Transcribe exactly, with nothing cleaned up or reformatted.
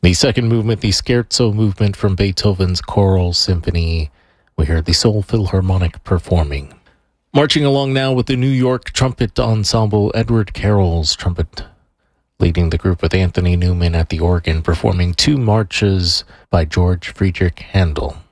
The second movement, the Scherzo movement from Beethoven's Choral Symphony. We hear the Seoul Philharmonic performing. Marching along now with the New York Trumpet Ensemble, Edward Carroll's trumpet leading the group with Anthony Newman at the organ, performing two marches by George Friedrich Handel.